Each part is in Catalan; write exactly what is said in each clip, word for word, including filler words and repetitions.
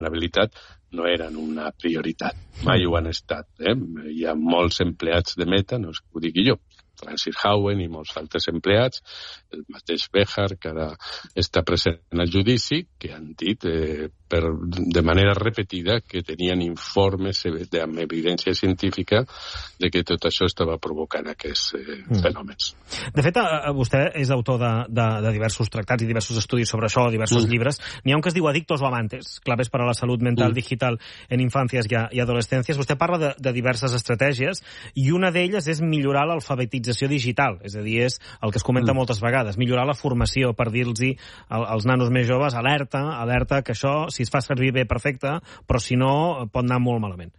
governabilitat no eren una prioritat. Mai ho han estat. Eh? Hi ha molts empleats de Meta, no és que ho digui jo, Francis Haugen i molts altres empleats, el mateix Behar, que ara està present al judici, que han dit eh, per, de manera repetida que tenien informes amb evidència científica de que tot això estava provocant aquests eh, mm. fenòmens. De fet, vostè és autor de, de, de diversos tractats i diversos estudis sobre això, diversos mm. llibres. N'hi ha un que es diu Adictos o Amantes, claves para la salud mental mm. digital en infàncies i, i adolescències. Vostè parla de, de diverses estratègies i una d'elles és millorar l'alfabetització digital, és a dir, és el que es comenta mm. moltes vegades, millorar la formació per dir-los als nanos més joves, alerta, alerta, que això, si es fa servir bé, perfecte, però si no, pot anar molt malament.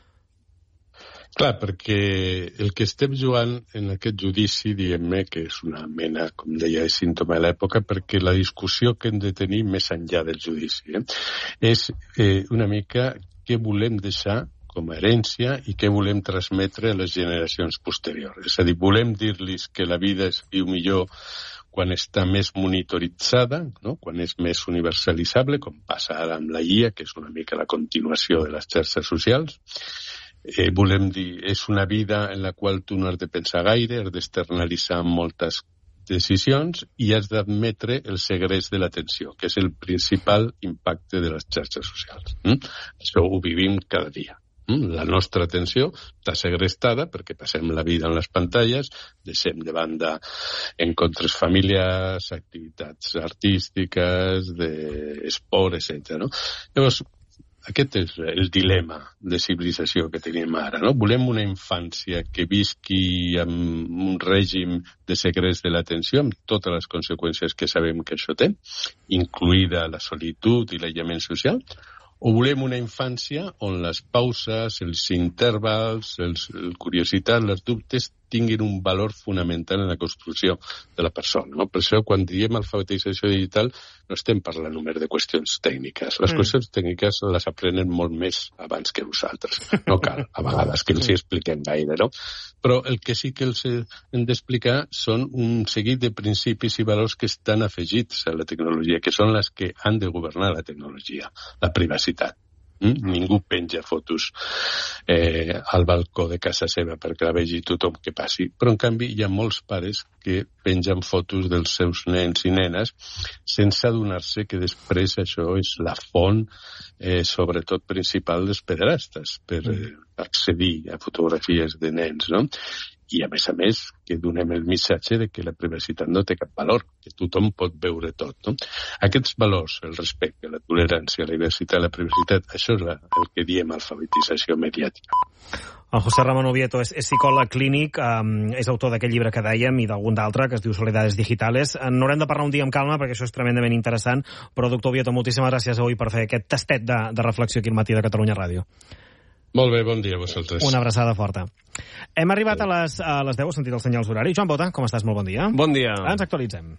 Clar, perquè el que estem jugant en aquest judici, diguem-ne, que és una mena, com deia, és símptoma de l'època, perquè la discussió que hem de tenir més enllà del judici eh, és eh, una mica què volem deixar com a herència i què volem transmetre a les generacions posteriors. És a dir, volem dir-los que la vida es viu millor quan està més monitoritzada, no? Quan és més universalitzable, com passa ara amb la I A, que és una mica la continuació de les xarxes socials. Eh, volem dir, és una vida en la qual tu no has de pensar gaire, has d'externalitzar moltes decisions i has d'admetre el segrest de l'atenció, que és el principal impacte de les xarxes socials. Mm? Això ho vivim cada dia. La nostra atenció està segrestada perquè passem la vida en les pantalles, deixem de banda encontres familiars, activitats artístiques, d'esport, etcètera. No? Llavors, aquest és el dilema de civilització que tenim ara. No? Volem una infància que visqui amb un règim de segrest de l'atenció, amb totes les conseqüències que sabem que això té, incluïda la solitud i l'aïllament social, o volem una infància on les pauses, els intervals, els, el curiositat, els dubtes tinguin un valor fonamental en la construcció de la persona. No? Per això, quan diem alfabetització digital, no estem parlant només de qüestions tècniques. Les mm. qüestions tècniques les aprenen molt més abans que nosaltres. No cal, a vegades, que els hi expliquem gaire, no? Però el que sí que els hem d'explicar són un seguit de principis i valors que estan afegits a la tecnologia, que són les que han de governar la tecnologia. La privacitat. Mm? Ningú penja fotos eh, al balcó de casa seva perquè la vegi tothom que passi. Però, en canvi, hi ha molts pares que pengen fotos dels seus nens i nenes sense adonar-se que després això és la font, eh, sobretot principal, dels pederastes per eh, accedir a fotografies de nens, no? I, a més a més, que donem el missatge de que la privacitat no té cap valor, que tothom pot veure tot. No? Aquests valors, el respecte, la tolerància, la diversitat, la privacitat, això és la, el que diem alfabetització mediàtica. El José Ramón Oviedo és, és psicòleg clínic, um, és autor d'aquest llibre que dèiem i d'algun d'altre, que es diu Soledades Digitales. N'haurem de parlar un dia amb calma perquè això és tremendament interessant, però, doctor Oviedo, moltíssimes gràcies avui per fer aquest tastet de, de reflexió aquí al matí de Catalunya Ràdio. Molt bé, bon dia a vosaltres. Una abraçada forta. Hem arribat a les, a les deu, he sentit els senyals horaris. Joan Bota, com estàs? Molt bon dia. Bon dia. Ens actualitzem.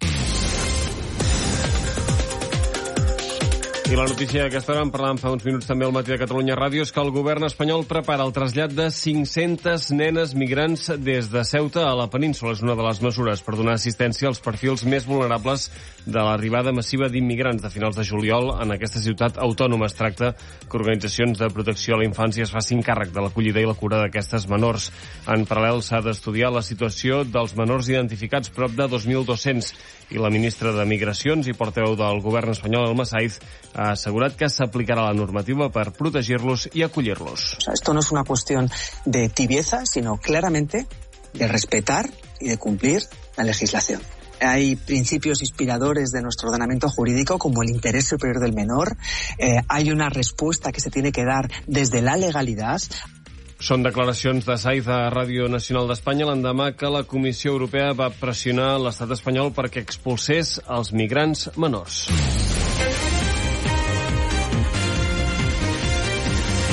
I la notícia a aquesta hora, en parlàvem fa uns minuts també al matí de Catalunya Ràdio, és que el govern espanyol prepara el trasllat de cinc-centes nenes migrants des de Ceuta a la península. És una de les mesures per donar assistència als perfils més vulnerables de l'arribada massiva d'immigrants de finals de juliol en aquesta ciutat autònoma. Es tracta que organitzacions de protecció a la infància es facin càrrec de l'acollida i la cura d'aquestes menors. En paral·lel s'ha d'estudiar la situació dels menors identificats, prop de dos mil dos-cents, i la ministra de Migracions i portaveu del govern espanyol, Alma Saiz, ha assegurat que s'aplicarà la normativa per protegir-los i acollir-los. O sea, esto no es una cuestión de tibieza, sino claramente de respetar y de cumplir la legislación. Hay principios inspiradores de nuestro ordenamiento jurídico como el interés superior del menor. Eh, hay una respuesta que se tiene que dar desde la legalidad. Són declaracions de Saiz a Ràdio Nacional d'Espanya l'endemà que la Comissió Europea va pressionar l'estat espanyol perquè expulsés els migrants menors.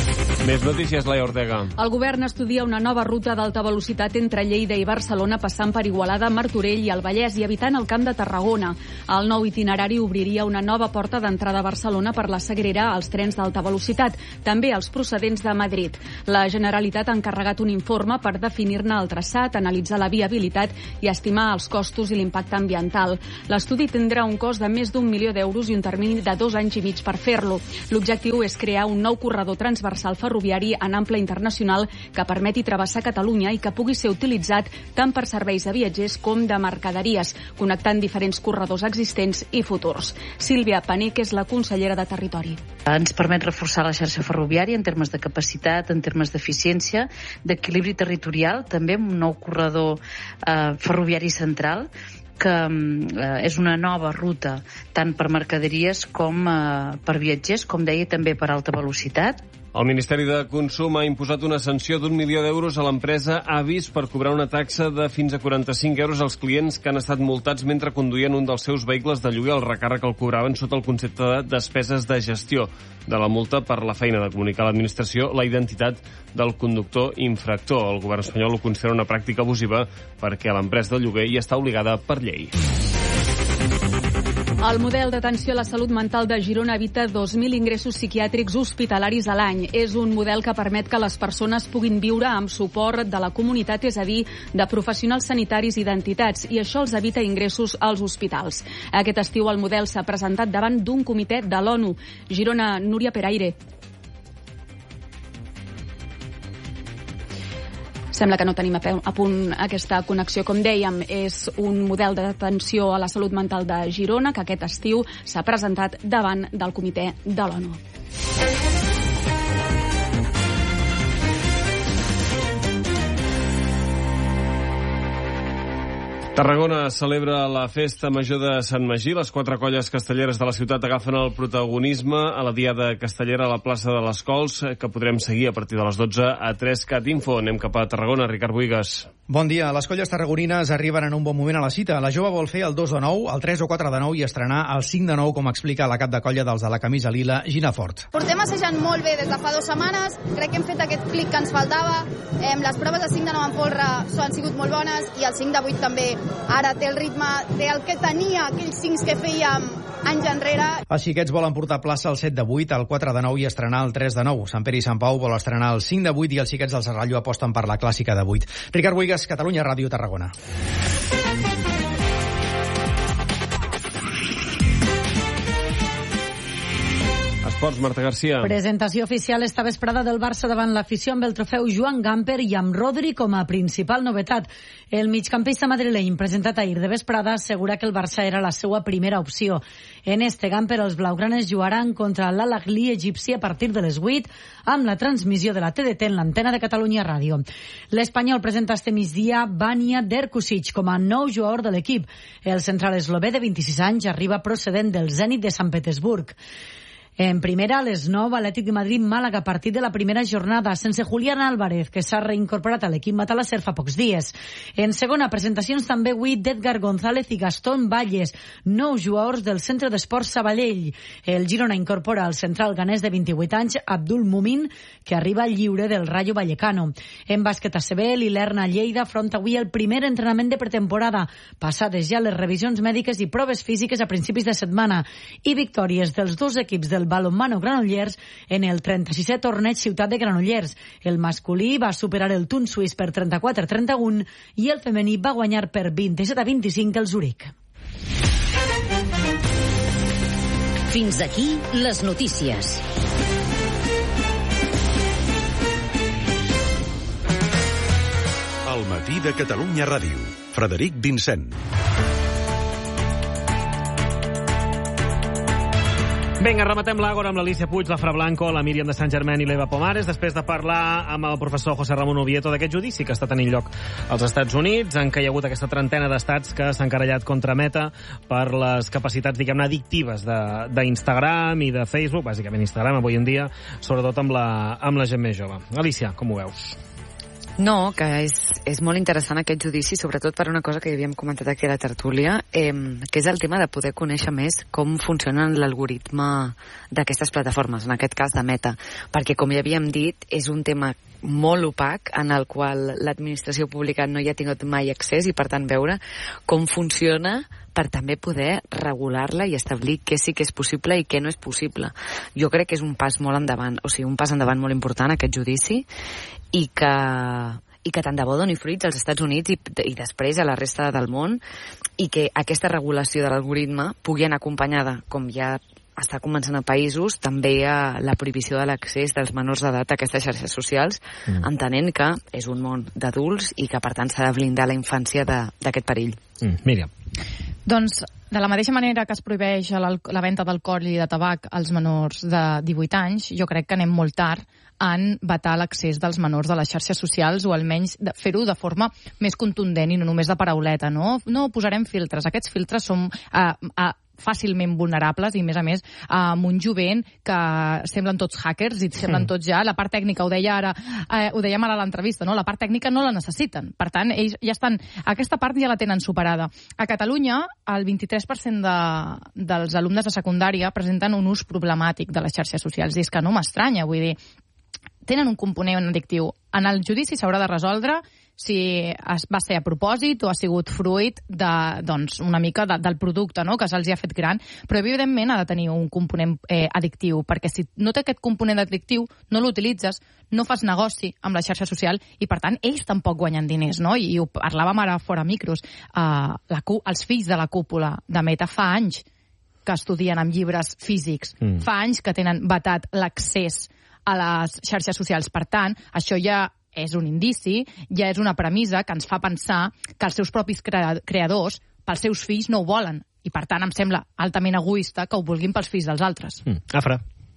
Més notícies, Laia Ortega. El govern estudia una nova ruta d'alta velocitat entre Lleida i Barcelona, passant per Igualada, Martorell i el Vallès i evitant el Camp de Tarragona. El nou itinerari obriria una nova porta d'entrada a Barcelona per la Sagrera als trens d'alta velocitat, també als procedents de Madrid. La Generalitat ha encarregat un informe per definir-ne el traçat, analitzar la viabilitat i estimar els costos i l'impacte ambiental. L'estudi tindrà un cost de més d'un milió d'euros i un termini de dos anys i mig per fer-lo. L'objectiu és crear un nou corredor transversal ferroviari en ample internacional que permeti travessar Catalunya i que pugui ser utilitzat tant per serveis de viatgers com de mercaderies, connectant diferents corredors existents i futurs. Sílvia Panich és la consellera de Territori. Ens permet reforçar la xarxa ferroviària en termes de capacitat, en termes d'eficiència, d'equilibri territorial, també un nou corredor eh, ferroviari central, que eh, és una nova ruta tant per mercaderies com eh, per viatgers, com deia, també per alta velocitat. El Ministeri de Consum ha imposat una sanció d'un milió d'euros a l'empresa Avis per cobrar una taxa de fins a quaranta-cinc euros als clients que han estat multats mentre conduïen un dels seus vehicles de lloguer. El recàrrec el cobraven sota el concepte de despeses de gestió de la multa per la feina de comunicar a l'administració la identitat del conductor infractor. El govern espanyol ho considera una pràctica abusiva perquè l'empresa de lloguer hi està obligada per llei. El model d'atenció a la salut mental de Girona evita dos mil ingressos psiquiàtrics hospitalaris a l'any. És un model que permet que les persones puguin viure amb suport de la comunitat, és a dir, de professionals sanitaris i d'entitats, i això els evita ingressos als hospitals. Aquest estiu el model s'ha presentat davant d'un comitè de l'ONU. Girona, Núria Peraire. Sembla que no tenim a punt aquesta connexió. Com dèiem, és un model d'atenció a la salut mental de Girona que aquest estiu s'ha presentat davant del comitè de l'ONU. Tarragona celebra la festa major de Sant Magí. Les quatre colles castelleres de la ciutat agafen el protagonisme a la diada castellera a la plaça de les Cols, que podrem seguir a partir de les dotze a tres cat info. Anem cap a Tarragona. Ricard Buigas. Bon dia. Les colles tarragonines arriben en un bon moment a la cita. La jove vol fer el dos de nou, el tres o quatre de nou i estrenar el cinc de nou, com explica la cap de colla dels de la camisa lila, Gina Fort. Portem assajant molt bé des de fa dues setmanes. Crec que hem fet aquest clic que ens faltava. Eh, les proves de cinc de nou en folre han sigut molt bones i el cinc de vuit també. Ara té el ritme del que tenia aquells cincs que fèiem anys enrere. Els xiquets volen portar plaça al set de vuit, al quatre de nou i estrenar el tres de nou. Sant Pere i Sant Pau vol estrenar el cinc de vuit i els xiquets del Serralló aposten per la clàssica de vuit. Ricard Buigas, Catalunya Ràdio, Tarragona. Esports, Marta Garcia. Presentació oficial esta vesprada del Barça davant l'afició amb el trofeu Joan Gamper i amb Rodri com a principal novetat. El migcampista madrileny, presentat ahir de vesprada, assegura que el Barça era la seva primera opció. En este Gamper, els blaugranes jugaran contra l'Al-Ahly egipci a partir de les vuit amb la transmissió de la T D T en l'antena de Catalunya Ràdio. L'Espanyol presenta este migdia Vania Derkusic com a nou jugador de l'equip. El central eslové de vint-i-sis anys arriba procedent del Zenit de Sant Petersburg. En primera, a les nou, Atlètic de Madrid-Màlaga, partit de la primera jornada, sense Julián Álvarez, que s'ha reincorporat a l'equip matalasser fa pocs dies. En segona, presentacions també avui d'Edgar González i Gastón Valles, nous jugadors del Centre d'Esports Sabadell. El Girona incorpora el central ganès de vint-i-vuit anys, Abdul Mumin, que arriba lliure del Rayo Vallecano. En bàsquet A C B, l'Ilerna Lleida afronta avui el primer entrenament de pretemporada, passades ja les revisions mèdiques i proves físiques a principis de setmana, i victòries dels dos equips del balonmano Granollers en el trenta-sisè torneig Ciutat de Granollers. El masculí va superar el Tun suís per trenta-quatre a trenta u i el femení va guanyar per vint-i-set a vint-i-cinc el Zurich. Fins aquí les notícies. El matí de Catalunya Ràdio. Frederic Vincent. Vinga, rematem l'Àgora amb l'Alicia Puig, la Fra Blanco, la Míriam de Sant Germain i l'Eva Pomares, després de parlar amb el professor José Ramón Oviedo d'aquest judici que està tenint lloc als Estats Units, en què hi ha hagut aquesta trentena d'estats que s'han querellat contra Meta per les capacitats, diguem-ne, addictives d'Instagram i de Facebook, bàsicament Instagram avui en dia, sobretot amb la, amb la gent més jove. Alicia, com ho veus? No, que és, és molt interessant aquest judici, sobretot per una cosa que ja havíem comentat aquí a la tertúlia, eh, que és el tema de poder conèixer més com funciona l'algoritme d'aquestes plataformes, en aquest cas de Meta, perquè, com ja havíem dit, és un tema molt opac en el qual l'administració pública no hi ha tingut mai accés i, per tant, veure com funciona per també poder regular-la i establir què sí que és possible i què no és possible. Jo crec que és un pas molt endavant, o sigui, un pas endavant molt important aquest judici i que, i que tant de bo doni fruits als Estats Units i, i després a la resta del món i que aquesta regulació de l'algoritme pugui anar acompanyada, com ja està començant a països, també a la prohibició de l'accés dels menors d'edat a aquestes xarxes socials, mm. entenent que és un món d'adults i que, per tant, s'ha de blindar la infància d'aquest perill. Mm. Míriam. Doncs, de la mateixa manera que es prohibeix la venda d'alcohol i de tabac als menors de divuit anys, jo crec que anem molt tard en vetar l'accés dels menors de les xarxes socials o almenys fer-ho de forma més contundent i no només de parauleta, no? No posarem filtres. Aquests filtres són eh, eh, fàcilment vulnerables i, a més a més, amb un jovent que semblen tots hackers i semblen tots ja, la part tècnica, ho deia ara, eh, ho dèiem ara a l'entrevista, no? La part tècnica no la necessiten. Per tant, ells ja estan, aquesta part ja la tenen superada. A Catalunya, el vint-i-tres per cent de, dels alumnes de secundària presenten un ús problemàtic de les xarxes socials i és que no m'estranya, vull dir, tenen un component addictiu. En el judici s'haurà de resoldre si es va ser a propòsit o ha sigut fruit de, doncs, una mica de, del producte, no?, que se'ls ha fet gran, però evidentment ha de tenir un component eh, addictiu, perquè si no té aquest component addictiu, no l'utilitzes, no fas negoci amb la xarxa social i, per tant, ells tampoc guanyen diners, no? I, i ho parlàvem ara fora micros. Uh, la, els fills de la cúpula de Meta fa anys que estudien amb llibres físics, mm. fa anys que tenen vetat l'accés a les xarxes socials. Per tant, això ja és un indici, ja és una premissa que ens fa pensar que els seus propis creadors, pels seus fills, no ho volen. I, per tant, em sembla altament egoista que ho vulguin pels fills dels altres. Mm. Afra.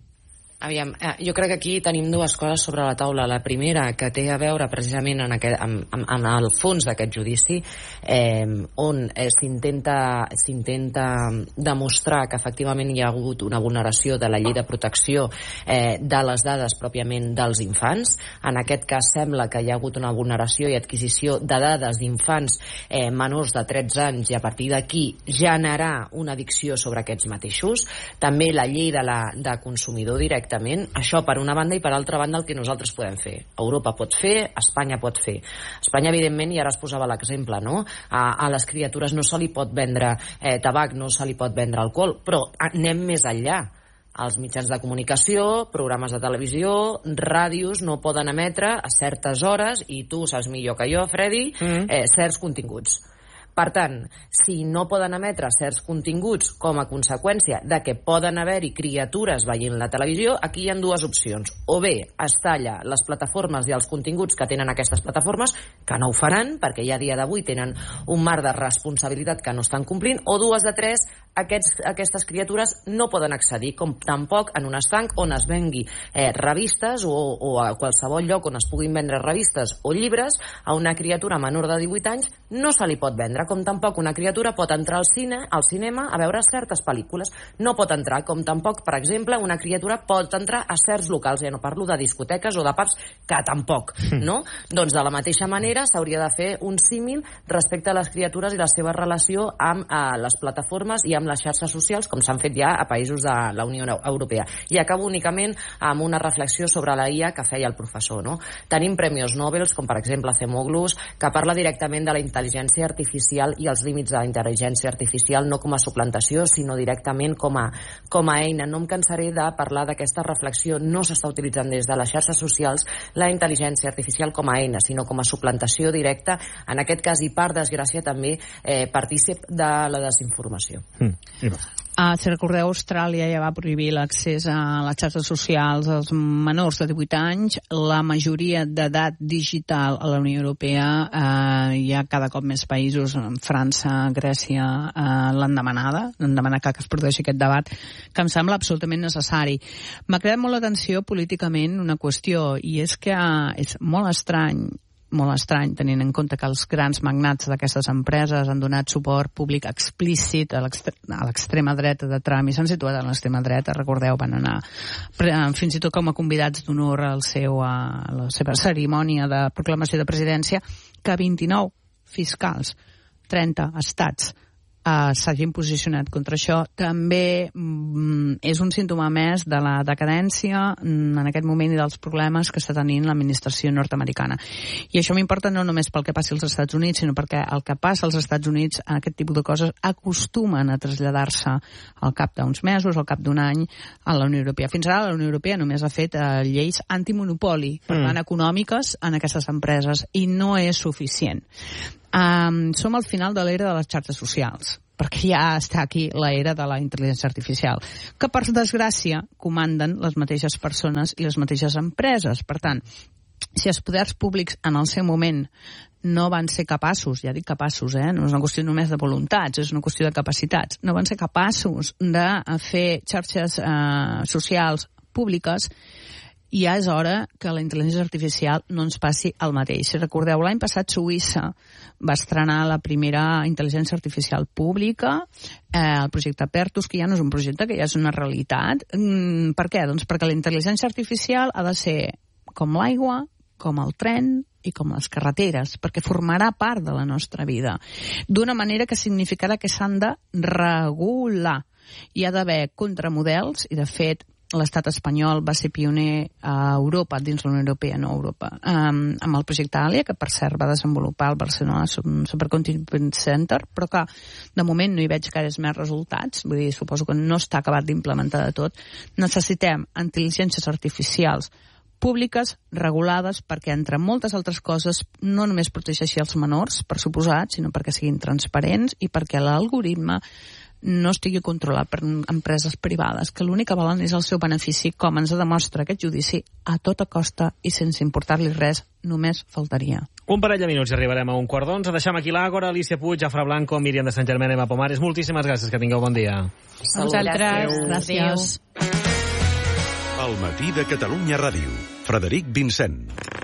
Aviam, eh, jo crec que aquí tenim dues coses sobre la taula. La primera, que té a veure precisament en, aquest, en, en, en el fons d'aquest judici, eh, on eh, s'intenta s'intenta demostrar que efectivament hi ha hagut una vulneració de la llei de protecció eh, de les dades pròpiament dels infants. En aquest cas sembla que hi ha hagut una vulneració i adquisició de dades d'infants eh, menors de tretze anys i a partir d'aquí generar una addicció sobre aquests mateixos. També la llei de, la, de consumidor directe. Això per una banda i per altra banda el que nosaltres podem fer. Europa pot fer, Espanya pot fer. Espanya, evidentment, i ara es posava l'exemple, no? A, a les criatures no se li pot vendre eh, tabac, no se li pot vendre alcohol, però anem més enllà. Els mitjans de comunicació, programes de televisió, ràdios no poden emetre a certes hores, i tu saps millor que jo, Freddy, mm. eh, certs continguts. Per tant, si no poden emetre certs continguts com a conseqüència de que poden haver-hi criatures veient la televisió, aquí hi ha dues opcions. O bé es talla les plataformes i els continguts que tenen aquestes plataformes, que no ho faran, perquè ja a dia d'avui tenen un marc de responsabilitat que no estan complint, o dues de tres, aquests, aquestes criatures no poden accedir, com tampoc en un estanc on es vengui eh, revistes o, o a qualsevol lloc on es puguin vendre revistes o llibres, a una criatura menor de divuit anys no se li pot vendre, com tampoc una criatura pot entrar al cine, al cinema a veure certes pel·lícules. No pot entrar, com tampoc, per exemple, una criatura pot entrar a certs locals, ja no parlo de discoteques o de pubs, que tampoc, no? Doncs de la mateixa manera s'hauria de fer un símil respecte a les criatures i la seva relació amb eh, les plataformes i amb les xarxes socials, com s'han fet ja a països de la Unió Europea. I acabo únicament amb una reflexió sobre la I A que feia el professor, no? Tenim premis Nobel, com per exemple Acemoglu, que parla directament de la intel·ligència artificial i els límits de la intel·ligència artificial no com a suplantació, sinó directament com a, com a eina. No em cansaré de parlar d'aquesta reflexió. No s'està utilitzant des de les xarxes socials la intel·ligència artificial com a eina, sinó com a suplantació directa, en aquest cas, i per desgràcia també eh, partícip de la desinformació. Mm. Uh, si recordeu, Austràlia ja va prohibir l'accés a les xarxes socials als menors de divuit anys. La majoria d'edat digital a la Unió Europea uh, hi ha cada cop més països, França, Grècia, uh, l'han demanada, l'han demanat que es produeixi aquest debat, que em sembla absolutament necessari. M'ha creat molt l'atenció políticament una qüestió, i és que uh, és molt estrany molt estrany, tenint en compte que els grans magnats d'aquestes empreses han donat suport públic explícit a l'extrema dreta de Trump i s'han situat a l'extrema dreta, recordeu, van anar fins i tot com a convidats d'honor al seu, a la seva cerimònia de proclamació de presidència, que vint-i-nou fiscals, trenta estats Uh, s'hagin posicionat contra això. També mm, és un símptoma més de la decadència mm, en aquest moment i dels problemes que està tenint l'administració nord-americana. I això m'importa no només pel que passi als Estats Units, sinó perquè el que passa als Estats Units en aquest tipus de coses acostumen a traslladar-se al cap d'uns mesos, al cap d'un any a la Unió Europea. Fins ara la Unió Europea només ha fet uh, lleis antimonopoli, per tant, mm. econòmiques en aquestes empreses, i no és suficient. Um, som al final de l'era de les xarxes socials, perquè ja està aquí l'era de la intel·ligència artificial, que per desgràcia comanden les mateixes persones i les mateixes empreses. Per tant, si els poders públics en el seu moment no van ser capaços, ja dic capaços, eh? no és una qüestió només de voluntats, és una qüestió de capacitats, no van ser capaços de fer xarxes eh, socials públiques, ja és hora que la intel·ligència artificial no ens passi el mateix. Si recordeu, l'any passat Suïssa va estrenar la primera intel·ligència artificial pública, eh, el projecte Pertus, que ja no és un projecte, que ja és una realitat. Mm, per què? Doncs perquè la intel·ligència artificial ha de ser com l'aigua, com el tren i com les carreteres, perquè formarà part de la nostra vida. D'una manera que significarà que s'han de regular. Hi ha d'haver contramodels, i de fet l'estat espanyol va ser pioner a Europa, dins la Unió Europea, no a Europa, um, amb el projecte ALIA, que per cert va desenvolupar el Barcelona Supercomputing Center, però que de moment no hi veig gaires més resultats, vull dir, suposo que no està acabat d'implementar de tot. Necessitem intel·ligències artificials públiques, regulades, perquè entre moltes altres coses no només protegeixi els menors, per suposat, sinó perquè siguin transparents i perquè l'algoritme no estigui controlat per empreses privades, que l'únic que volen és el seu benefici, com ens demostra aquest judici, a tota costa i sense importar-li res, només faltaria. Un parell de minuts i arribarem a un quart d'onze. Deixem aquí l'Àgora, Alicia Puig, Jafre Blanco, Míriam de Sant Germain, Emma Pomares. Moltíssimes gràcies, que tingueu bon dia. A vosaltres. Gràcies. El matí de Catalunya Ràdio. Frederic Vincent.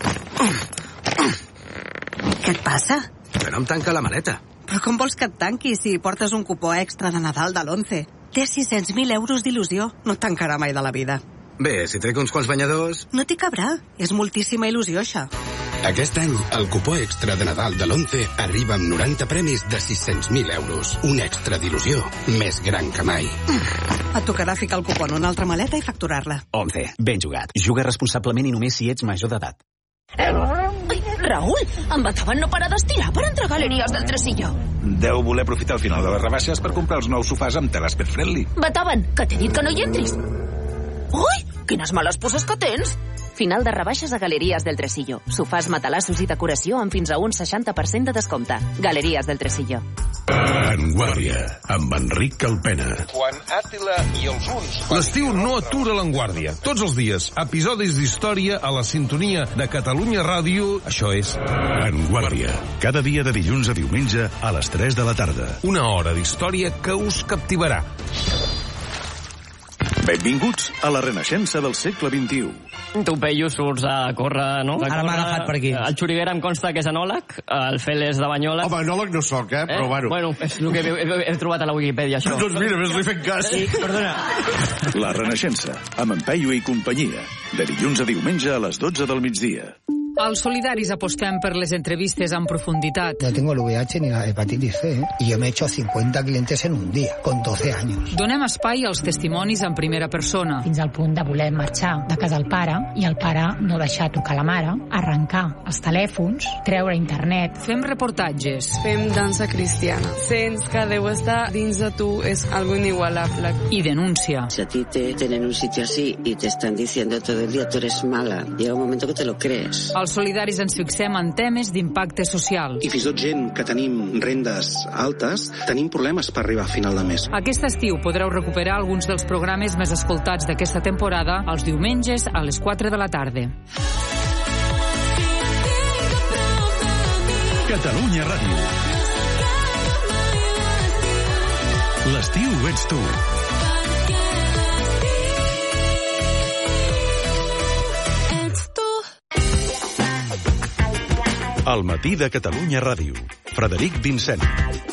Què et passa? Que no em tanca la maleta. Però com vols que et tanqui si portes un cupó extra de Nadal de l'Once? Té sis-cents mil euros d'il·lusió. No et tancarà mai de la vida. Bé, si trec uns quants banyadors... No t'hi cabrà. És moltíssima il·lusió, això. Aquest any, el cupó extra de Nadal de l'Once arriba amb noranta premis de sis-cents mil euros. Un extra d'il·lusió més gran que mai. Et tocarà ficar el cupó en una altra maleta i facturar-la. Once. Ben jugat. Juga responsablement i només si ets major d'edat. Raúl, en Bataven no para d'estirar per entrar a Galeries del Tresillo. Deu voler aprofitar el final de les rebaixes per comprar els nous sofàs amb teles pet friendly. Bataven, que t'he dit que no hi entris. Ui, quines males puces que tens. Final de rebaixes a Galeries del Tresillo. Sofàs, matalassos i decoració amb fins a un seixanta per cent de descompte. Galeries del Tresillo. En Guàrdia, amb Enric Calpena. Quan Àtila i els uns... L'estiu no atura l'Enguàrdia. Tots els dies, episodis d'història a la sintonia de Catalunya Ràdio. Això és... En Guàrdia. Cada dia de dilluns a diumenge a les tres de la tarda. Una hora d'història que us captivarà. Benvinguts a la renaixença del segle vint-i-u. Tu, Peyu, surts a córrer, no? Ara m'ha agafat per aquí. El Xuriguera em consta que és enòleg, el Fel és de Banyoles. Home, enòleg no soc, eh? Però eh? bueno. Bueno, és el que he, he, he trobat a la Wikipedia, això. Doncs mira, ves-li fent cas. Sí, perdona. La renaixença, amb en Peyu i companyia. De dilluns a diumenge a les dotze del migdia. Als Solidaris apostem per les entrevistes en profunditat. No tengo el V I H ni la hepatitis C, ¿eh? Y yo me he hecho cincuenta clientes en un día, con doce años. Donem espai als testimonis en primera persona. Fins al punt de voler marxar de casa del pare i el pare no deixar tocar la mare, arrencar els telèfons, treure internet. Fem reportatges. Fem dansa cristiana. Sents que Déu està dins de tu, és algo inigualable. I denúncia. Si a ti te tienen un sitio así y te están diciendo todo el día tú eres mala, llega un momento que te lo crees. Els Solidaris ens fixem en temes d'impacte social. I fins i tot gent que tenim rendes altes, tenim problemes per arribar a final de mes. Aquest estiu podreu recuperar alguns dels programes més escoltats d'aquesta temporada els diumenges a les quatre de la tarda. Catalunya Ràdio. L'estiu ets tu. Al matí de Catalunya Ràdio. Frederic Vincent.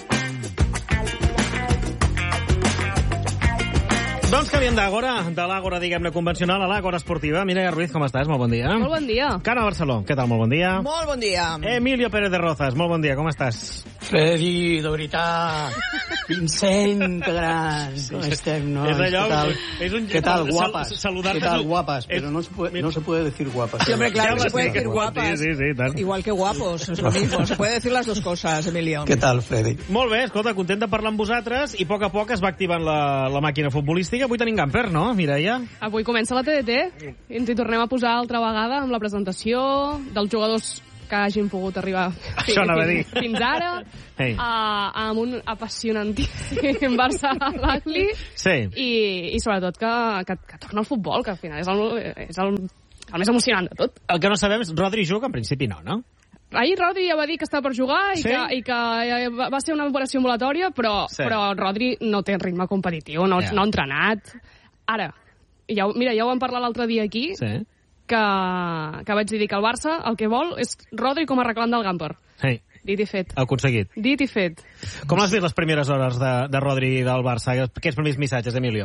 Doncs canviem d'àgora, de l'àgora, diguem-ne, convencional a l'àgora esportiva. Mireia Ruiz, com estàs? Molt bon dia. Molt bon dia. Carme Barceló, què tal? Molt bon dia. Molt bon dia. Emilio Pérez de Rozas, molt bon dia, com estàs? Freddy, de veritat. Vincent, que grans. Com estem, no? És allò... ¿Qué tal, és un... ¿Qué tal guapas? Saludar-te... ¿Qué tal guapas? Pero no se puede, no se puede decir guapas. Sí, hombre, claro, ya se puede decir guapas. Sí, sí, sí, tant. Igual que guapos, es lo mismo. Se puede decir las dos cosas, Emilio. ¿Qué tal, Freddy? Molt bé, escolta, content de parlar amb vosaltres i a poc a poc es va activant la, la màquina futbolística. Avui tenim Gamper, no, Mireia? Avui comença la T D T i ens hi tornem a posar altra vegada amb la presentació dels jugadors que hagin pogut arribar fi, fins, fins ara, hey. a, amb un apassionantíssim Barça-Lacli sí. i, i sobretot que, que, que torna al futbol, que al final és el, és el, el més emocionant de tot. El que no sabem és, Rodri juga? En principi no, no? Ahir Rodri ja va dir que estava per jugar i, sí? que, i que va ser una operació ambulatòria, però, sí. però Rodri no té ritme competitiu, no, yeah. no ha entrenat. Ara, ja, mira, ja ho vam parlar l'altre dia aquí, sí. que, que vaig dir que el Barça el que vol és Rodri com a reclam del Gamper. Sí. Dit i fet. Aconseguit. Dit i fet. Com has vist les primeres hores de, de Rodri del Barça? Aquests primers missatges, Emilio?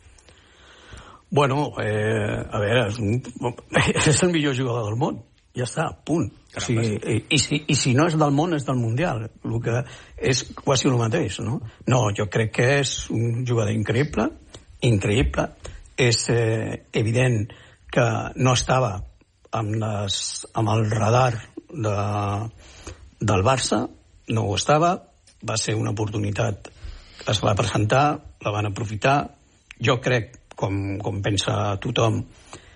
Bueno, eh, a veure, és, un, és el millor jugador del món. Ja està, punt. O sigui, i, i, si, I si no és del món, és del Mundial. El que és quasi el mateix, no? No, jo crec que és un jugador increïble, increïble. És eh, evident que no estava amb, les, amb el radar de, del Barça, no ho estava, va ser una oportunitat que es va presentar, la van aprofitar. Jo crec, com, com pensa tothom,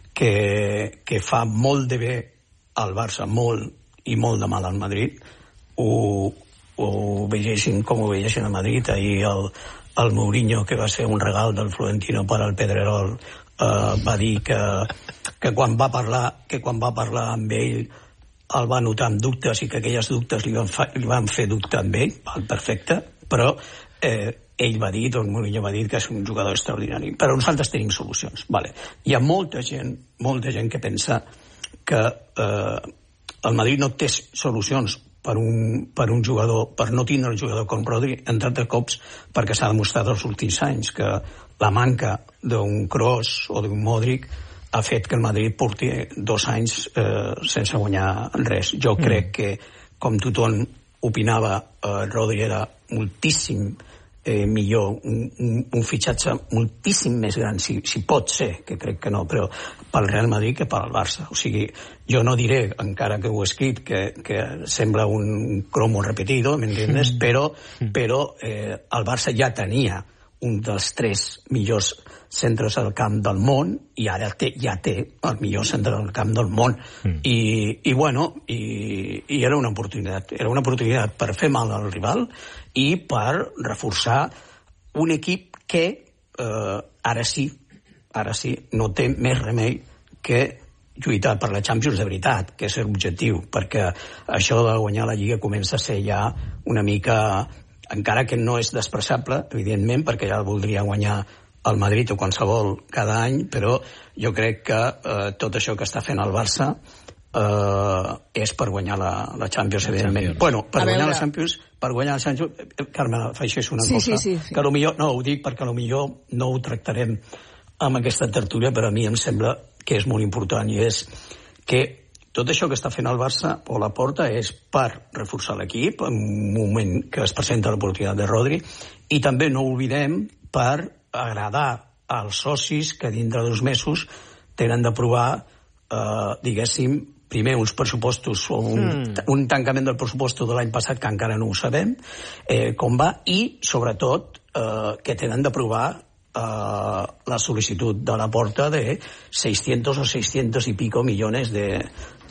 que, que fa molt de bé al Barça, molt i molt de mal al Madrid. Ho, ho veiessin com ho veiessin a Madrid. Ahir el, el Mourinho, que va ser un regal del Florentino per al Pedrerol, Uh, va dir que, que, quan va parlar, que quan va parlar amb ell el va notar amb dubtes i que aquelles dubtes li van, fa, li van fer dubte amb ell, val, perfecte, però eh, ell va dir, doncs Mourinho va dir que és un jugador extraordinari, però nosaltres tenim solucions, vale. Hi ha molta gent, molta gent que pensa que eh, el Madrid no té solucions per un, per un jugador, per no tindre un jugador com Rodri, entre altres cops perquè s'ha demostrat els últims anys que la manca d'un Kroos o d'un Modric ha fet que el Madrid porti dos anys eh, sense guanyar res. Jo mm. crec que, com tothom opinava, eh, Rodri era moltíssim eh, millor, un, un, un fitxatge moltíssim més gran, si, si pot ser, que crec que no, però pel Real Madrid que pel Barça. O sigui, jo no diré, encara que ho he escrit, que, que sembla un cromo repetido, ¿m'entiendes? Mm. Però, però eh, el Barça ja tenia un dels tres millors centres al camp del món i ara té, ja té el millor centre al camp del món. Mm. I, i bueno, i, i era una oportunitat. Era una oportunitat per fer mal al rival i per reforçar un equip que eh, ara sí, ara sí, no té més remei que lluitar per la Champions de veritat, que és l'objectiu, perquè això de guanyar la Lliga comença a ser ja una mica... encara que no és despreciable, evidentment, perquè ja voldria guanyar el Madrid o qualsevol cada any, però jo crec que eh, tot això que està fent el Barça eh, és per guanyar la, la Champions, evidentment. Champions. Bueno, per guanyar la Champions, per guanyar la Champions... Carme, afegeix una sí, cosa, sí, sí, sí. que potser, no, ho dic perquè potser no ho tractarem amb aquesta tertúlia, però a mi em sembla que és molt important, i és que tot això que està fent el Barça o la Porta és per reforçar l'equip en un moment que es presenta l'oportunitat de Rodri, i també no oblidem per agradar als socis que dintre dos mesos tenen d'aprovar, eh, diguéssim, primer uns pressupostos o un, mm. un tancament del pressupost de l'any passat que encara no ho sabem eh, com va, i sobretot eh, que tenen d'aprovar Uh, la sol·licitud de la Porta de seiscientos o seiscientos y pico millones de,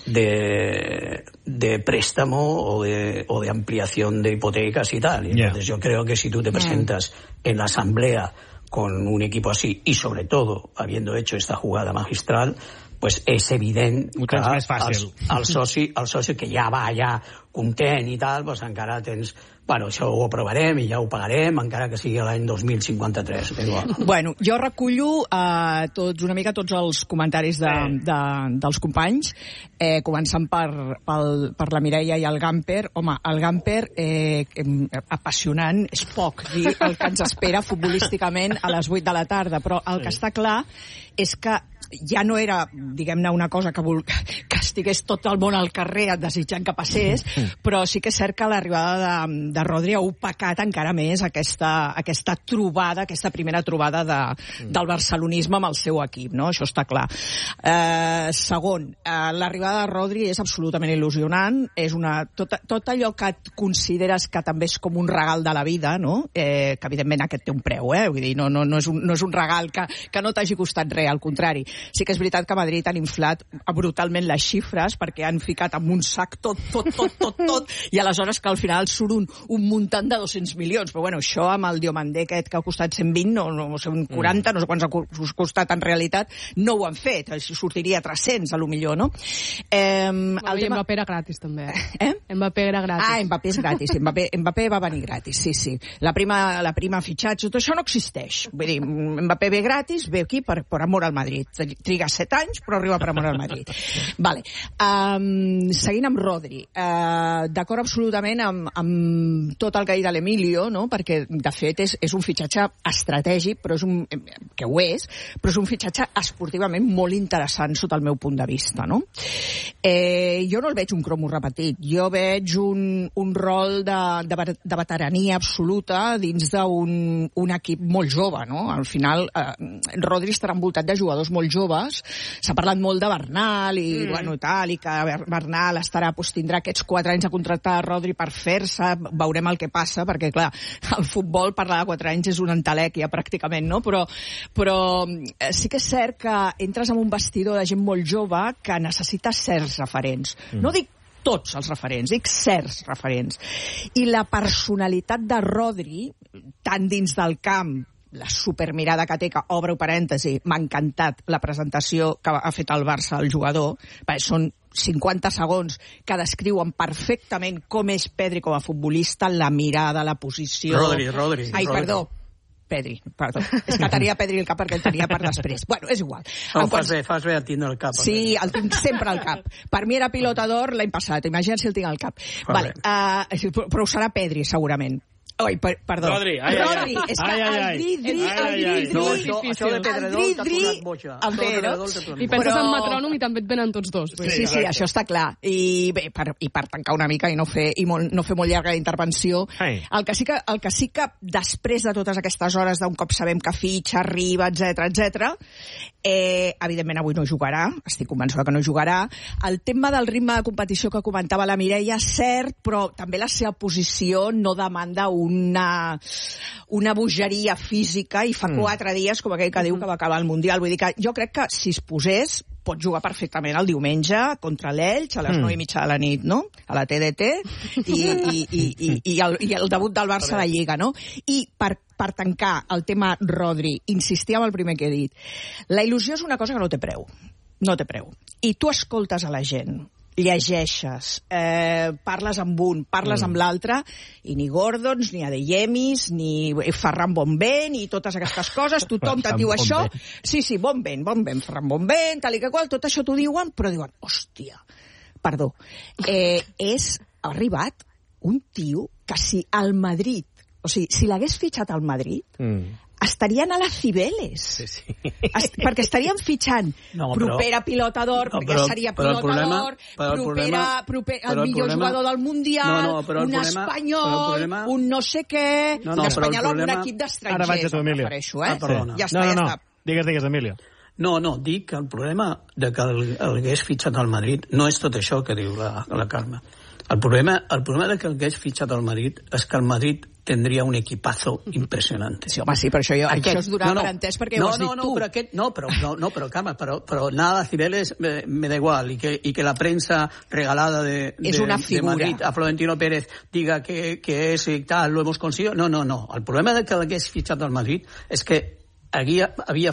de, de préstamo o de, o de ampliación de hipotecas y tal. Entonces yeah. yo creo que si tú te presentas yeah. en la asamblea con un equipo así y sobre todo habiendo hecho esta jugada magistral, pues és evident Ho tens més fàcil. El, el, soci, el soci que ja va ja content i tal, pues encara tens... Bueno, això ho aprovarem i ja ho pagarem, encara que sigui l'any dos mil cinquanta-tres. Bueno, jo recullo eh, tots, una mica tots els comentaris de, de, dels companys, eh, començant per, pel, per la Mireia i el Gamper. Home, el Gamper, eh, apassionant, és poc dir el que ens espera futbolísticament a les vuit de la tarda, però el que està clar és que ja no era, diguem-ne, una cosa que, vol, que estigués tot el món al carrer desitjant que passés, però sí que és cert que l'arribada de, de Rodri ha opacat encara més aquesta, aquesta trobada, aquesta primera trobada de, del barcelonisme amb el seu equip, no? Això està clar. Eh, segon, eh, l'arribada de Rodri és absolutament il·lusionant, és una, tot, tot allò que et consideres que també és com un regal de la vida, no? Eh, que evidentment aquest té un preu, eh? Vull dir, no, no, no, és, un, no és un regal que, que no t'hagi costat res, al contrari. Sí que és veritat que a Madrid han inflat brutalment les xifres perquè han ficat en un sac tot, tot, tot, tot, tot, i aleshores que al final surt un, un muntant de dos-cents milions. Però bueno, això amb el Diomandé aquest que ha costat cent vint, no, no sé, un quaranta, no sé quants ha costat en realitat, no ho han fet. Sortiria tres-cents, a lo millor, no? Eh, el tema... Mbappé era gratis, també. Eh? Mbappé era gratis. Ah, Mbappé és gratis. Mbappé, Mbappé va venir gratis, sí, sí. La prima, la prima fitxatge, tot això no existeix. Vull dir, Mbappé ve gratis, ve aquí per, per amor al Madrid. Triga set anys, però arriba per amor al Madrid. Vale. Um, seguint amb Rodri, uh, d'acord absolutament amb, amb tot el que ha dit l'Emilio, no? Perquè, de fet, és, és un fitxatge estratègic, però és un, que ho és, però és un fitxatge esportivament molt interessant sota el meu punt de vista, no? Eh, jo no el veig un cromo repetit, jo veig un, un rol de, de, de veterania absoluta dins d'un un equip molt jove, no? Al final, eh, Rodri estarà envoltat de jugadors molt joves. S'ha parlat molt de Bernal i, mm. bueno, tal, i que Bernal estarà, doncs, tindrà aquests quatre anys a contractar a Rodri per fer-se, veurem el que passa, perquè, clar, el futbol parlar de quatre anys és una entelèquia, pràcticament, no? Però, però sí que és cert que entres en un vestidor de gent molt jove que necessita certs referents. Mm. No dic tots els referents, dic certs referents. I la personalitat de Rodri, tant dins del camp, la supermirada que té, que obro parèntesi, m'ha encantat la presentació que ha fet el Barça al jugador, perquè són cinquanta segons que descriuen perfectament com és Pedri com a futbolista, la mirada, la posició... Rodri, Rodri. Ai, Rodri. perdó. Pedri, perdó. És que tenia Pedri el cap perquè el tenia per després. Bueno, és igual. No, fas quals... bé, fas bé a tindre el cap. Sí, el tinc sempre al cap. Per mi era pilota d'or l'any passat, imagina't si el tinc al cap. Fa vale, uh, però ho serà Pedri, segurament. Oi, per, perdó. Rodri, ai, Rodri, ai, és que ai, ai, el dri-dri, el dri-dri... No, això, això de Pedredol t'ha tornat boja. I penses en metrònom i també et venen tots dos. Sí, sí, sí, això està clar. I bé, per, i per tancar una mica i no fer, i molt, no fer molt llarga la intervenció, hey. el, que sí que, el que sí que després de totes aquestes hores d'un cop sabem que fitxa, arriba, etcètera, etcètera, eh, evidentment avui no jugarà, estic convençuda que no jugarà. El tema del ritme de competició que comentava la Mireia, cert, però també la seva posició no demanda una... una bogeria física i fa mm. quatre dies, com aquell que diu que va acabar el Mundial. Vull dir que jo crec que si es posés pot jugar perfectament el diumenge contra l'Elx a les mm. nou i mitja de la nit, no? A la T D T i, i, i, i, i, el, i el debut del Barça a la Lliga, no? I per, per tancar el tema Rodri, insistir amb el primer que he dit. La il·lusió és una cosa que no té preu. No té preu. I tu escoltes a la gent, llegeixes, eh, parles amb un, parles mm. amb l'altre, i ni Gordons, ni Adeyemis, ni Ferran Bonvent, ni totes aquestes coses, tothom te'n diu això. Sí, sí, Bonvent, Bonvent, Ferran Bonvent, tal i que qual, tot això t'ho diuen, però diuen, hòstia, perdó, eh, és, ha arribat un tio que si al Madrid, o sigui, si l'hagués fitxat al Madrid, mm. estarien a les Cibeles. Sí, sí. Est perquè estarien fitxant no, però, propera pilota d'or, no, perquè però, seria pilota d'or, propera, proper, el millor problema, jugador del Mundial, no, no, un problema, espanyol, problema, un no sé què, no, no, un espanyol amb un equip d'estrangers. Ara vaig a tu, Emilio. Eh? Ah, perdona. Ja està, no, no, ja no. està. Digues, digues, Emilio. No, no, dic que el problema de que el, el hagués fitxat al Madrid no és tot això que diu la, la Carme. El problema, el problema de que el hagués fitxat al Madrid és que el Madrid tendria un equipazo impressionante. Sí, home, sí, però això, jo, aquest, això es durà no, no, per entès perquè no, ho has no, dit no, tu. Però aquest, no, però, no, no, però, Carme, però, però nada, Cibeles me, me da igual, y que, y que la prensa regalada de, de, de Madrid a Florentino Pérez diga que, que es y tal, lo hemos conseguido. No, no, no. El problema de que l'hagués fitxat al Madrid és que havia, havia fet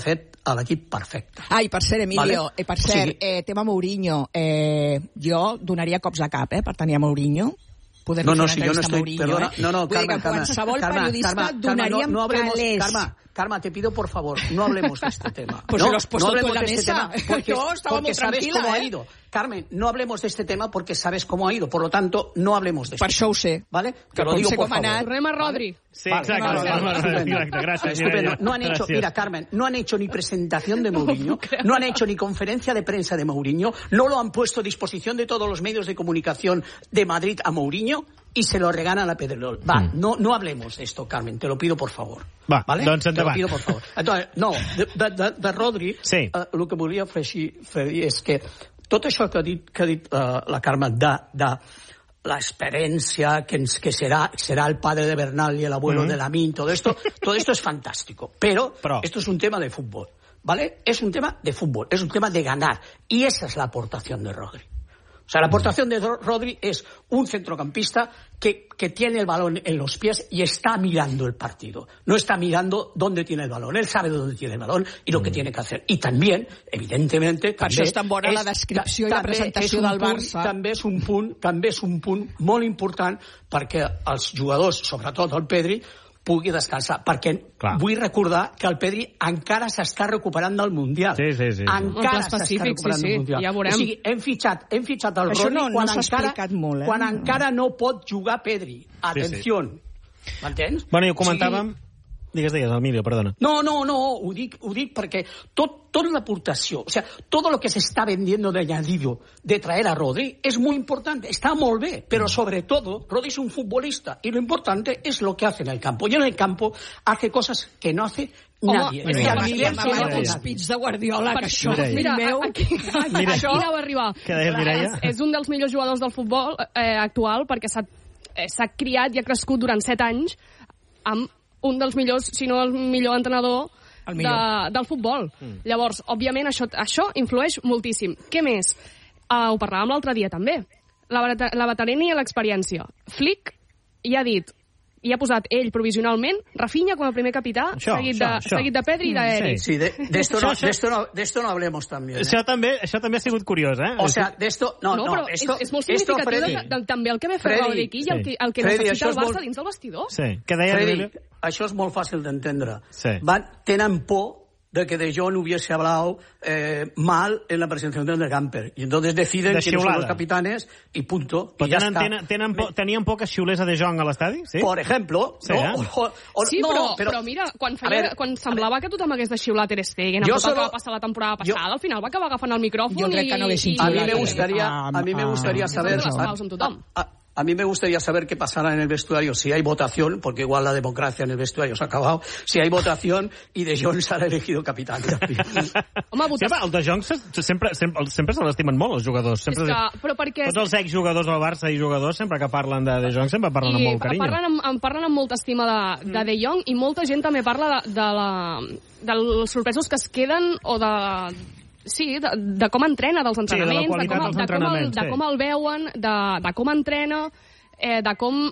a l'equip perfecte. Ai, per cert, Emilio, vale? eh, per cert, sí. eh, tema Mourinho, eh, jo donaria cops de cap, eh, per tenir a Mourinho. Poder no, no, si jo no estoy, Mourinho, perdona, eh? no, no, Carme, Carme, qualsevol Carme, periodista Carme, donaríem Carme, no, no hablemos, calés. Carme, Carme, te pido por favor, no hablemos de este tema. Pues no, se lo has puesto no tú en la de este mesa. Tema porque, yo estaba porque muy sabes tranquila, cómo eh? ha ido. Carmen, no hablemos de este tema porque sabes cómo ha ido. Por lo tanto, no hablemos de Per este això ho sé. ¿Vale? Te Que lo com digo sé por com ha favor. anat. Tornem a Rodri. Sí, Vale, exacte. vale, vale, vale, Estupendo. Exacte, gràcies. Estupendo. No han hecho, Gràcies. mira, Carmen, no han hecho ni presentación de Mourinho, no han hecho ni conferencia de prensa de Mourinho, no lo han puesto a disposición de todos los medios de comunicación de Madrid a Mourinho y se lo regalan a Pedrerol. Va, mm. no, no hablemos de esto, Carmen, te lo pido por favor. Va, vale? doncs endavant. Te lo pido por favor. Entonces, no, de, de, de, de Rodri, sí. uh, el que volia fer, fer és que tot això que ha dit, que ha dit uh, la Carmen de, de la experiencia, que, que será, será el padre de Bernal y el abuelo mm-hmm. de Lamine, todo esto, todo esto es fantástico. Pero, Pero esto es un tema de fútbol, ¿vale? Es un tema de fútbol, es un tema de ganar. Y esa es la aportación de Rodri. O sea, la aportación de Rodri es un centrocampista que, que tiene el balón en los pies y está mirando el partido. No está mirando dónde tiene el balón. Él sabe dónde tiene el balón y lo que tiene que hacer. I també, evidentemente... Per això és tan bona la descripció i la presentació del Barça. També és un punt, també és un punt molt important perquè els jugadors, sobretot el Pedri, pugui descansar, perquè Clar. vull recordar que el Pedri encara s'està recuperant del Mundial. Sí, sí, sí. Encara s'està recuperant sí, del Mundial. Ja veurem. O sigui, hem fitxat, hem fitxat el Això Rodri no, quan, no encara, molt, eh? quan encara no pot jugar Pedri. Atenció. Sí, sí. M'entens? Bueno, i ho comentàvem... O sigui, Digues, digues, Emilio, perdona. No, no, no, ho dic, ho dic perquè tot, tota l'aportació, o sea, todo lo que se está vendiendo de añadido de traer a Rodri es muy importante, está muy bien, pero sobre todo, Rodri es un futbolista y lo importante es lo que hace en el campo. Y en el campo hace cosas que no hace nadie. Home, mira, mira, mira, els pits de Guardiola, que això, mira, meu... Aquí, aquí, mira. aquí anava a arribar. Què deies, Mireia? És, és un dels millors jugadors del futbol eh, actual perquè s'ha eh, s'ha criat i ha crescut durant set anys amb un dels millors, si no el millor entrenador el millor. De, del futbol. Mm. Llavors, òbviament, això, això influeix moltíssim. Què més? Uh, ho parlàvem l'altre dia, també. La, la veterania i l'experiència. Flick ja ha dit, i ha posat ell provisionalment Rafinha com a primer capità, això, seguit, de, això, seguit de Pedri i d'Eric. Sí, sí de, de, esto no, de, esto no, de esto no hablemos también. Eh? Això, també, això també ha sigut curiós, eh? O sea, de esto... No, no, no, però esto, és, és molt significatiu Freddy, de, de, també el que ve fer Rodri aquí i el que, el que Freddy, necessita el Barça molt... dins del vestidor. Sí, què deia Freddy, això és molt fàcil d'entendre. Sí. Van, tenen por de que De Jong hubiese hablado eh, mal en la presentación de Gamper. Y entonces deciden quiénes son los capitanes y punto. Però y ya tenen, está. tenen, tenen por, tenien por que xiulés a De Jong a l'estadi? Sí? Por ejemplo. Sí, no, eh? o, o, sí no, però, però, però mira, quan, feia, ver, quan semblava que tothom hagués de xiular Ter Stegen, amb tot el que va passar la temporada passada, jo, al final va acabar agafant el micròfon jo crec que no i... A mi me gustaría, a mí me gustaría saber... A, a, a mí me gustaría saber qué pasará en el vestuario, si hay votación, porque igual la democracia en el vestuario se ha acabado, si hay votación y De Jong serà elegido capitán. Home, votació... Sí, el De Jong sempre, sempre, sempre se l'estimen molt, els jugadors. Sempre, que, però perquè... Tots els exjugadors del Barça i jugadors, sempre que parlen de De Jong, sempre parlen I amb molt carinyo. Parlen amb, amb, parlen amb molta estima de, de De Jong i molta gent també parla de, de la, dels sorpresos que es queden o de... Sí, de, de com entrena, dels entrenaments, sí, de, de, com, dels de, com el, sí. de com el veuen, de, de com entrena, eh, de com,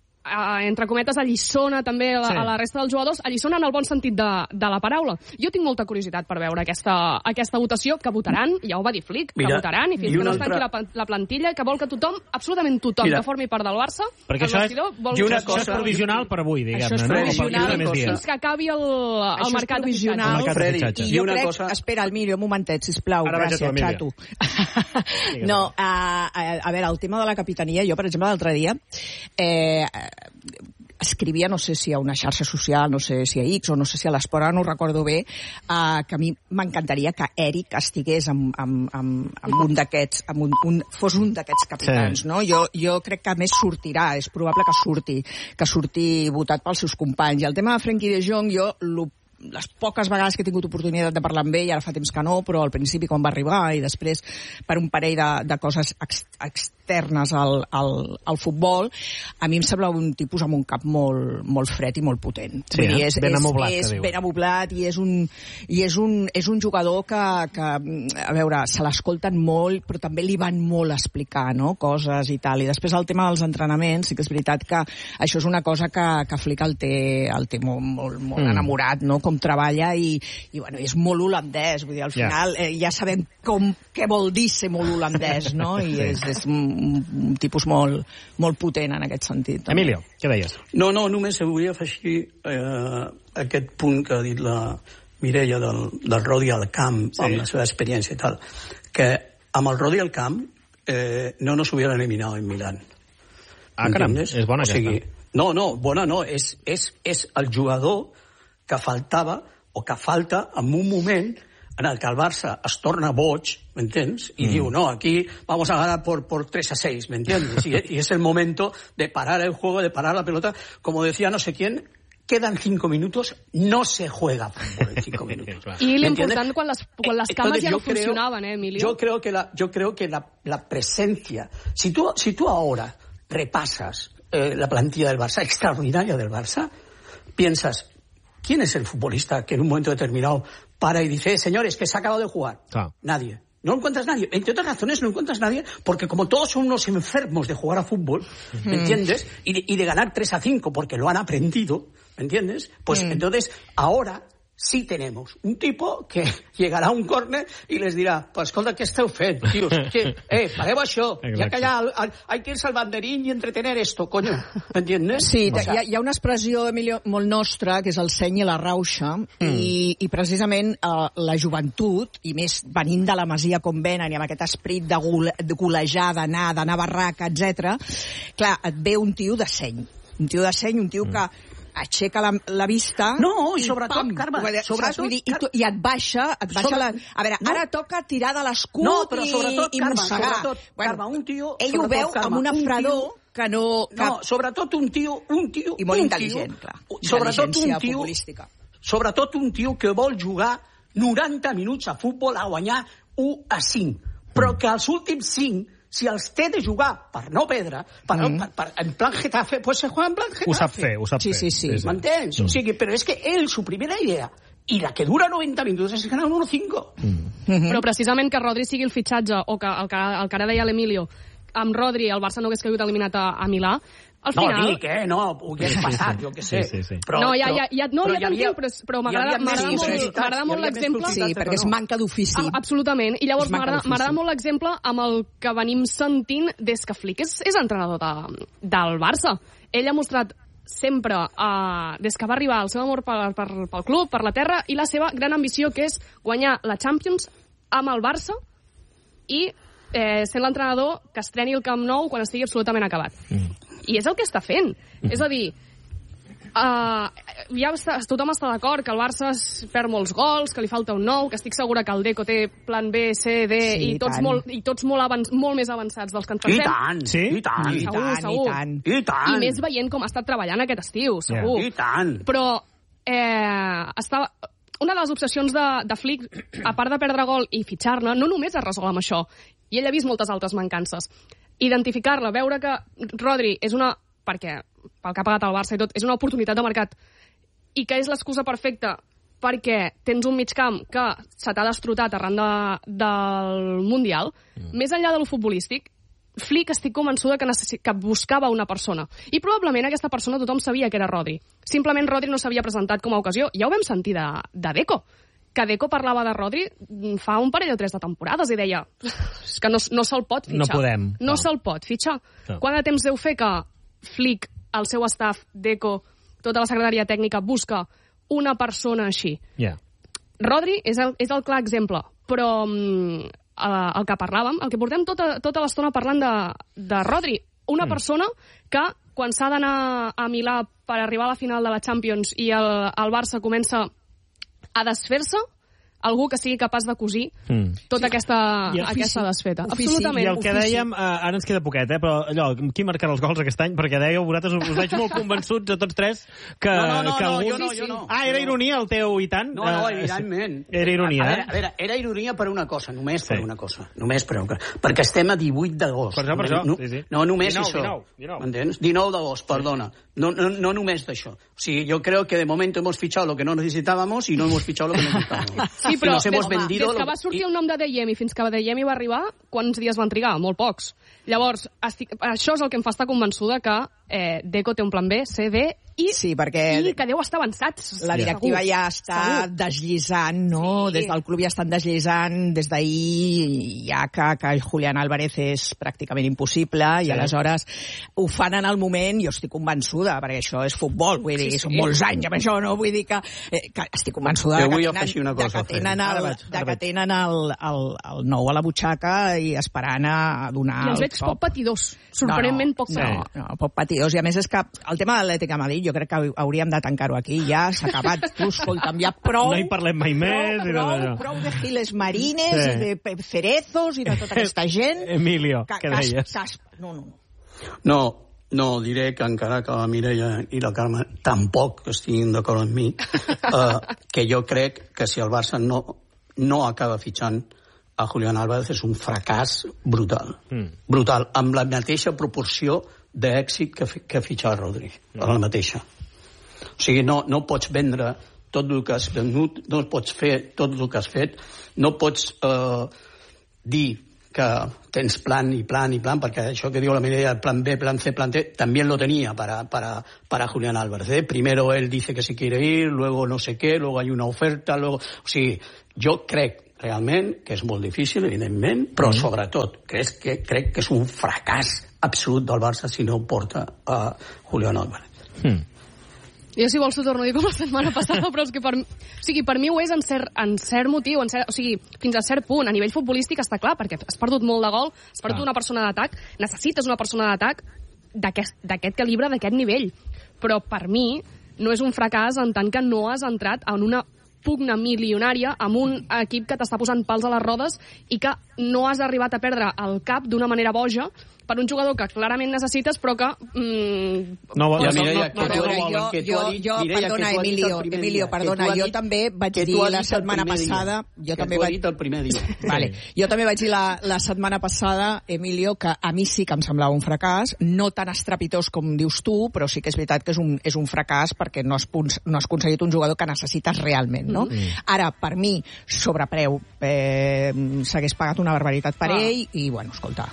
eh, entre cometes, alliçona també a, sí. a la resta dels jugadors, alliçona en el bon sentit de, de la paraula. Jo tinc molta curiositat per veure aquesta, aquesta votació, que votaran, ja ho va dir Flick, que Mira, votaran, i fins i que no es tanqui altra... la, la plantilla, que vol que tothom, absolutament tothom, Mira. que formi part del Barça, perquè això és, vol una cosa, això és provisional per avui, diguem-ne. Això és provisional, no? Fins que acabi el, el això mercat de fitxatges. Freddy, I jo crec... Cosa... Espera, Emilio, un momentet, sisplau. Ara gràcies, xato. No, a, a, a veure, el tema de la capitania, jo, per exemple, l'altre dia... Eh, escrivia, no sé si a una xarxa social, no sé si a X o no sé si a l'Esport, no ho recordo bé, eh, que a mi m'encantaria que Eric estigués amb, amb, amb, amb un d'aquests, amb un, un, fos un d'aquests capitans, sí. no? Jo, jo crec que a més sortirà, és probable que surti, que surti votat pels seus companys. I el tema de Frenkie de Jong, jo lo les poques vegades que he tingut oportunitat de parlar amb ell, ara fa temps que no, però al principi quan va arribar i després per un parell de, de coses ex, ex, externes al, al, al futbol, a mi em sembla un tipus amb un cap molt, molt fred i molt potent. Sí, dir, eh? és, ben és, amoblat, és que diu. ben amoblat i és un, i és un, és un jugador que, que, a veure, se l'escolten molt, però també li van molt a explicar, no?, coses i tal. I després el tema dels entrenaments, sí que és veritat que això és una cosa que, que Flick el té, el té molt, molt, molt mm. enamorat, no?, com treballa i, i, bueno, és molt holandès, vull dir, al final yeah. eh, ja sabem com, què vol dir ser molt holandès, no?, i sí. és, és un, un tipus molt, molt potent en aquest sentit. També. Emilio, què deies? No, no, només volia afegir eh, aquest punt que ha dit la Mireia del, del Rodi al camp, sí. amb la seva experiència i tal, que amb el Rodi al camp eh, no nos hubieran eliminado en Milán. Ah, caram, és bona aquesta. O sigui, no, no, bona no, és, és, és el jugador que faltava o que falta en un moment en el que el Barça es torna boig, ¿me-entiendes? Y mm. digo, no, aquí vamos a ganar por, por tres a seis, ¿me entiendes? Y, y es el momento de parar el juego, de parar la pelota. Como decía no sé quién, quedan cinco minutos, no se juega fútbol en cinco minutos. Y lo importante cuando las, cuando las camas ya no creo, funcionaban, ¿eh, Emilio? Yo creo que, la, yo creo que la, la presencia... Si tú, si tú ahora repasas eh, la plantilla del Barça, extraordinaria del Barça, piensas... ¿Quién es el futbolista que en un momento determinado para y dice, eh, señores, que se ha acabado de jugar? Ah. Nadie. No encuentras nadie. Entre otras razones, no encuentras nadie porque como todos son unos enfermos de jugar a fútbol, ¿me entiendes? Y de, y de ganar tres a cinco porque lo han aprendido, ¿me entiendes? Pues mm. entonces, ahora sí tenemos un tipo que llegarà a un córner i les dirà, pues escolta, què esteu fent, tios? Que, eh, pareu això, ja que allà hay que irse al banderín y entretener esto, coño, ¿entiendes? Sí, o sea, hi, ha, hi ha una expressió, Emilio, molt nostra, que és el seny i la rauxa, mm. i, i precisament eh, la joventut, i més venint de la Masia com venen, i amb aquest esprit de, gole, de golejar, d'anar, d'anar a barraca, etcètera, clar, et ve un tio de seny, un tio de seny, un tio mm. que aixeca la, la vista... No, i sobretot, pam, Carme, sobretot... Dir, i, tu, I et baixa, et baixa sobre, la... A veure, no, ara toca tirar de l'escut no, però sobretot, i, i Carme, mossegar. Sobretot, bueno, Carme, un tio... Ell ho veu Carme, amb una fredor que no... Cap... No, sobretot un tio... Un tio I molt un intel·ligent, tio, clar. Sobretot un tio... futbolística. Sobretot un tio que vol jugar noranta minuts a futbol a guanyar u a cinc, però que els últims cinc, si els té de jugar per no perdre, per, mm. per, per, en plan Getafe, pues se juega en plan Getafe. Ho sap fer, ho sap sí, fer. Sí, sí, sí. ¿M'entens? Mm. O sigui, però és que ell, su primera idea, i la que dura noventa minuts, és ganar un uno cinco. Mm. Mm-hmm. Però precisament que Rodri sigui el fitxatge, o que el que, el que ara deia l'Emilio, amb Rodri el Barça no hagués caigut eliminat a, a Milà, al final... No, dic, eh? No, ho hagués passat, jo què sé. Sí, sí, sí. Però, no, ja, ja, ja, no, però ja t'entenc, però, però m'agrada molt, molt l'exemple... Sí, perquè és manca d'ofici. Ah, absolutament. I llavors m'agrada molt l'exemple amb el que venim sentint des que Flick és, és entrenador de, del Barça. Ell ha mostrat sempre, uh, des que va arribar, el seu amor per, per, pel club, per la terra, i la seva gran ambició, que és guanyar la Champions amb el Barça i eh, sent l'entrenador que estreni el Camp Nou quan estigui absolutament acabat. Mm. I és el que està fent. Mm. És a dir, uh, ja està, tothom està d'acord que el Barça perd molts gols, que li falta un nou, que estic segura que el Deco té plan B, C, D, sí, i, tots molt, i tots molt, avanç, molt més avançats dels que ens pensem. I tant, sí? I tant, segur, i tant, segur. i tant. I tant. I més veient com ha estat treballant aquest estiu, segur. Yeah. I tant. Però eh, està... una de les obsessions de, de Flick, a part de perdre gol i fitxar-ne, no només es resol amb això. I ell ha vist moltes altres mancances. Identificar-la, veure que Rodri és una... perquè pel que ha pagat el Barça i tot, és una oportunitat de mercat i que és l'excusa perfecta perquè tens un migcamp que se t'ha destrotat arran de, del Mundial, mm. més enllà de lo futbolístic, Flick estic convençuda que, necessi- que buscava una persona. I probablement aquesta persona tothom sabia que era Rodri. Simplement Rodri no s'havia presentat com a ocasió. Ja ho vam sentir de, de Deco, que Deco parlava de Rodri fa un parell o tres de temporades i deia és que no, no se'l pot fitxar. No podem. No, no. se'l pot fitxar. No. Quant de temps deu fer que Flick, el seu staff, Deco, tota la secretaria tècnica, busca una persona així? Yeah. Rodri és el, és el clar exemple, però mm, el que parlàvem, el que portem tota, tota l'estona parlant de, de Rodri, una mm. persona que quan s'ha d'anar a Milà per arribar a la final de la Champions i el, el Barça comença a desfer-se, algú que sigui capaç de cosir mm. tota aquesta, aquesta desfeta. Absolutament. I el que dèiem, uh, ara ens queda poquet, eh, però allò, qui marcarà els gols aquest any? Perquè dèieu, vosaltres us veig molt convençuts a tots tres que, no, no, no, que algú... no, jo no, jo no. Ah, era ironia el teu i tant? No, no, evidentment. Uh, era ironia, a veure, eh? a veure, era ironia per una cosa, només per sí. una cosa. Només per una cosa. Perquè estem a divuit d'agost. Per això, per això. No, sí, sí. no només dinou, això. dinou, dinou. ¿M'entens? dinou d'agost, perdona. No, no, no només d'això. O sigui, yo creo que de momento hemos fichado lo que no necesitábamos y no hemos fichado lo que necesitábamos. Sí, però nos hemos des, vendido des que va sortir el nom de Deyemi fins que Deyemi va arribar, quants dies van trigar? Molt pocs. Llavors, estic, això és el que em fa estar convençuda que eh, Deco té un plan B, C, D i, sí, perquè i que deu estar avançat. La directiva segur. ja està segur. desllisant, no? Sí. Des del club ja estan desllisant, des d'ahir ja que, que Julián Álvarez és pràcticament impossible sí. i aleshores ho fan en el moment, jo estic convençuda, perquè això és futbol, vull dir, sí, sí. són molts anys amb això, no? Vull dir que, eh, que estic convençuda que que tenen, de que tenen, el, de que tenen el, el, el nou a la butxaca i esperant a donar I els veig poc patidors, sorprenentment no, poc patidors. No, no, poc patidors, i a més és que el tema de l'Atlètic de Madrid jo crec que hauríem de tancar-ho aquí, ja s'ha acabat. Tu, escolta'm, ja prou... No hi parlem mai més. Prou, prou, prou de Giles Marines sí. i de Cerezos i de tota aquesta gent. Emilio, que, què deies? Cas, no, no. No, no, diré que encara que la Mireia i la Carme tampoc estiguin d'acord amb mi, eh, que jo crec que si el Barça no, no acaba fitxant a Julián Álvarez és un fracàs brutal. Mm. Brutal, amb la mateixa proporció d'èxit que, que fitxar Rodri, mm. la mateixa. O sigui, no, no pots vendre tot el que has venut, no pots fer tot el que has fet, no pots eh, dir que tens plan y plan y plan, perquè això que digo la Mireia, plan B, plan C, plan D, también lo tenía para, para, para Julián Álvarez. ¿eh? Primero él dice que se quiere ir, luego no sé qué, luego hay una oferta, luego... O sigui, jo crec realment que és molt difícil, evidentment, però mm. sobretot crec que, crec que és un fracàs absolut del Barça si no porta a Julián Álvarez. Mm. Jo, si vols, t'ho torno a dir com la setmana passada, però és que per, o sigui, per mi ho és en cert, en cert motiu, en cert, o sigui, fins a cert punt. A nivell futbolístic està clar, perquè has perdut molt de gol, has perdut ah. una persona d'atac, necessites una persona d'atac d'aquest calibre, d'aquest nivell. Però per mi no és un fracàs en tant que no has entrat en una pugna milionària amb un equip que t'està posant pals a les rodes i que no has arribat a perdre el cap d'una manera boja per un jugador que clarament necessites, però que... Mm, no, ja, no, Mireia, no, no, no, no, jo, jo, jo, perdona, Emilio, Emilio, perdona, jo també vaig dir la setmana passada... Jo també vaig dit el primer dia. Vale. Jo també vaig dir la, la setmana passada, Emilio, que a mi sí que em semblava un fracàs, no tan estrepitós com dius tu, però sí que és veritat que és un, és un fracàs perquè no has, no has aconseguit un jugador que necessites realment, no? Mm. Ara, per mi, sobrepreu, eh, s'hagués pagat una barbaritat per ah. ell i, bueno, escolta...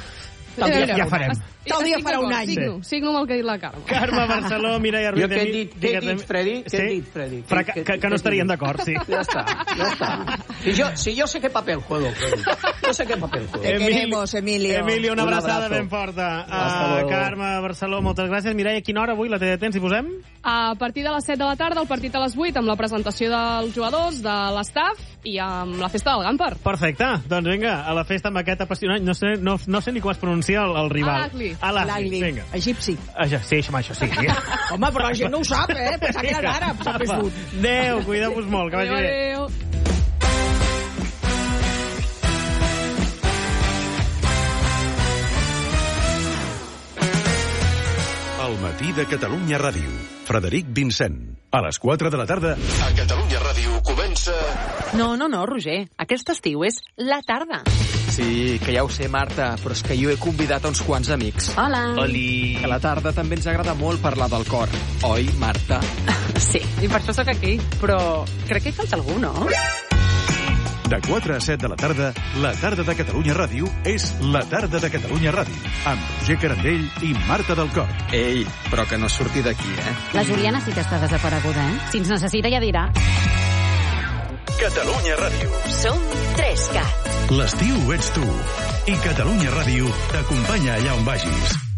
Tal dia, ja farem. Tal dia farà un any. Signo, signo amb el que ha dit la Carme. Carme Barceló, Mireia Ruiz. Jo què he dit, què he dit, Freddy? Què he dit, Freddy? Que, que, que, que no estaríem d'acord, sí. Ja està, ja està. Si yo, si yo sé qué papel juego, Freddy. Yo sé qué papel juego. Te queremos, Emilio. Emilio, una abraçada ben forta. Uh, Carme Barceló, moltes gràcies. Mireia, a quina hora avui la té de temps, hi posem? A partir de les set de la tarda, el partit a les vuit, amb la presentació dels jugadors, de l'estaf i amb la festa del Gamper. Perfecte. Doncs vinga, a la festa amb aquest apassionant. No sé, no, no sé ni com es pronuncia el, el rival. Al-Ahly. Al-Ahly. Vinga. Egipci. Això, sí, això, això sí. Home, però la gent no ho sap, eh? Pensava que era àrab. Adéu, cuideu-vos molt, que vagi bé. Adéu. El matí de Catalunya Ràdio. Frederic Vincent. A les quatre de la tarda, a Catalunya Ràdio comença... No, no, no, Roger. Aquest estiu és la tarda. Sí, que ja ho sé, Marta, però és que jo he convidat a uns quants amics. Hola. Oli. Que a la tarda també ens agrada molt parlar del cor. Oi, Marta? Sí, i per això sóc aquí. Però crec que hi falta algú, no? De quatre a set de la tarda, la tarda de Catalunya Ràdio és la tarda de Catalunya Ràdio, amb Roger Carandell i Marta del Cor. Ei, però que no surti d'aquí, eh? La Juliana sí que està desapareguda, eh? Si ens necessita ja dirà. Catalunya Ràdio. Som tres cat. L'estiu ets tu. I Catalunya Ràdio t'acompanya allà on vagis.